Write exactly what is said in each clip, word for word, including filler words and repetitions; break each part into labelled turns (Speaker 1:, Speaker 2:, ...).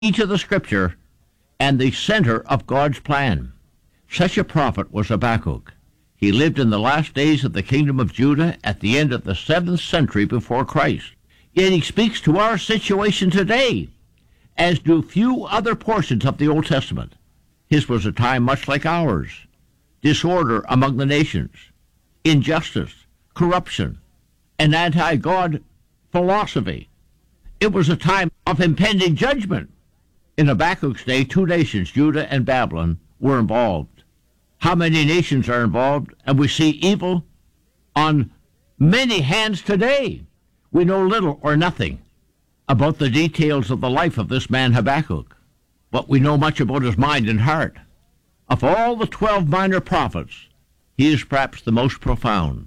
Speaker 1: key to the Scripture and the center of God's plan. Such a prophet was Habakkuk. He lived in the last days of the kingdom of Judah at the end of the seventh century before Christ. Yet he speaks to our situation today, as do few other portions of the Old Testament. His was a time much like ours. Disorder among the nations, injustice, corruption, and anti-God philosophy. It was a time of impending judgment. In Habakkuk's day, two nations, Judah and Babylon, were involved. How many nations are involved? And we see evil on many hands today. We know little or nothing about the details of the life of this man Habakkuk, but we know much about his mind and heart. Of all the twelve minor prophets, he is perhaps the most profound,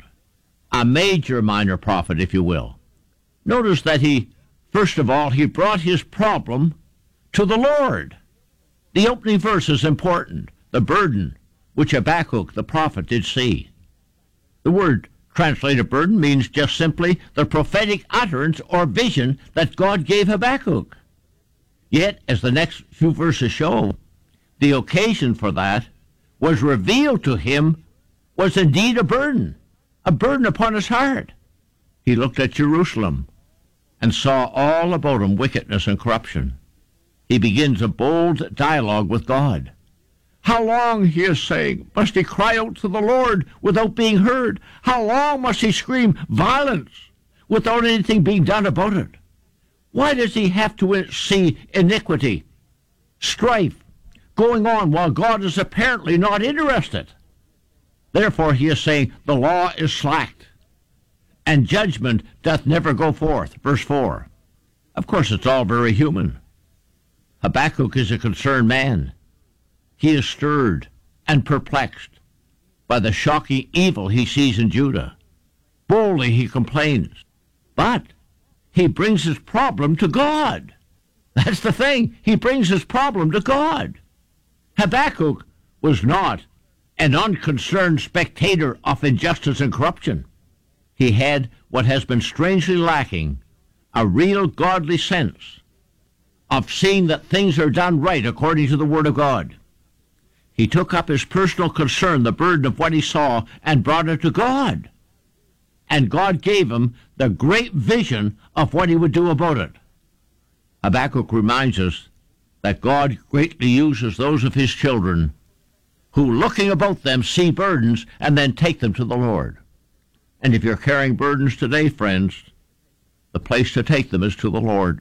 Speaker 1: a major minor prophet, if you will. Notice that he, first of all, he brought his problem to the Lord. The opening verse is important, the burden which Habakkuk the prophet did see. The word translated burden means just simply the prophetic utterance or vision that God gave Habakkuk. Yet, as the next few verses show, the occasion for that was revealed to him was indeed a burden, a burden upon his heart. He looked at Jerusalem and saw all about him wickedness and corruption. He begins a bold dialogue with God. How long, he is saying, must he cry out to the Lord without being heard? How long must he scream violence without anything being done about it? Why does he have to see iniquity, strife, going on while God is apparently not interested? Therefore, he is saying, the law is slacked, and judgment doth never go forth. Verse four. Of course, it's all very human. Habakkuk is a concerned man. He is stirred and perplexed by the shocking evil he sees in Judah. Boldly he complains, but he brings his problem to God. That's the thing. He brings his problem to God. Habakkuk was not an unconcerned spectator of injustice and corruption. He had what has been strangely lacking, a real godly sense of seeing that things are done right according to the Word of God. He took up his personal concern, the burden of what he saw, and brought it to God. And God gave him the great vision of what he would do about it. Habakkuk reminds us that God greatly uses those of his children who, looking about them, see burdens and then take them to the Lord. And if you're carrying burdens today, friends, the place to take them is to the Lord.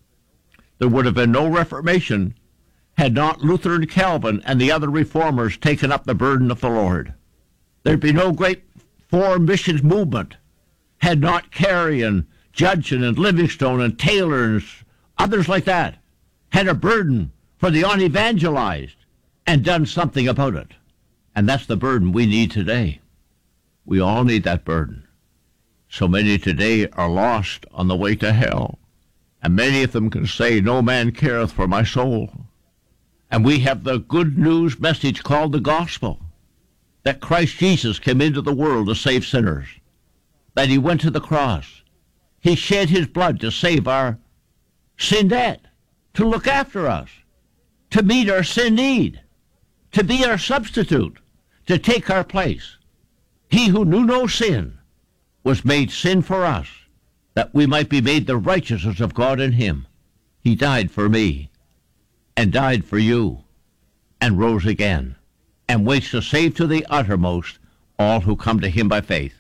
Speaker 1: There would have been no Reformation had not Luther and Calvin and the other reformers taken up the burden of the Lord. There'd be no great foreign missions movement had not Carey and Judson and Livingstone and Taylor and others like that had a burden for the unevangelized and done something about it. And that's the burden we need today. We all need that burden. So many today are lost on the way to hell, and many of them can say, no man careth for my soul. And we have the good news message called the gospel, that Christ Jesus came into the world to save sinners, that he went to the cross. He shed his blood to save our sin debt, to look after us, to meet our sin need, to be our substitute, to take our place. He who knew no sin was made sin for us, that we might be made the righteousness of God in him. He died for me, and died for you, and rose again, and waits to save to the uttermost all who come to him by faith.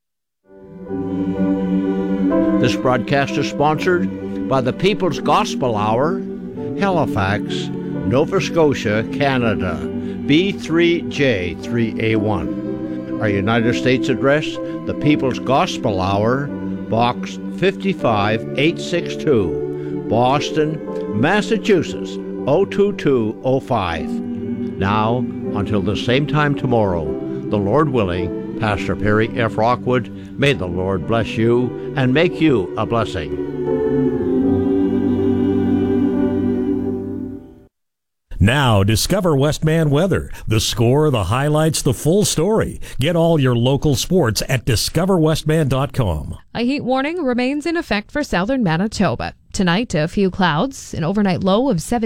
Speaker 1: This broadcast is sponsored by the People's Gospel Hour, Halifax, Nova Scotia, Canada, B three J three A one. Our United States address, the People's Gospel Hour, Box fifty-five eight sixty-two, Boston, Massachusetts, oh two two oh five. Now, until the same time tomorrow, the Lord willing, Pastor Perry F. Rockwood, may the Lord bless you and make you a blessing.
Speaker 2: Now, discover Westman weather. The score, the highlights, the full story. Get all your local sports at discover westman dot com.
Speaker 3: A heat warning remains in effect for southern Manitoba. Tonight, a few clouds, an overnight low of seven.